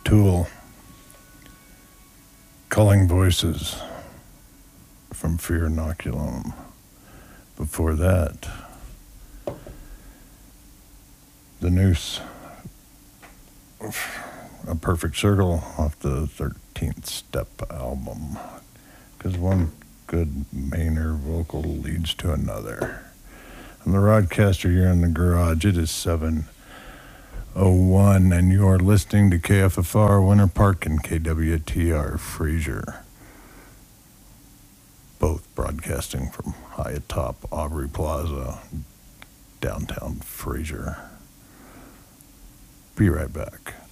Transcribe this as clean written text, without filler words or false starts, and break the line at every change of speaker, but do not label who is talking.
Tool. Calling Voices from Fear Inoculum. Before that, The Noose, A Perfect Circle off the 13th Step album. Because one good Maynard vocal leads to another. I'm the Rodcaster here in the garage. It is 7:01, and you are listening to KFFR Winter Park and KWTR Fraser. Both broadcasting from high atop Aubrey Plaza, downtown Fraser. Be right back.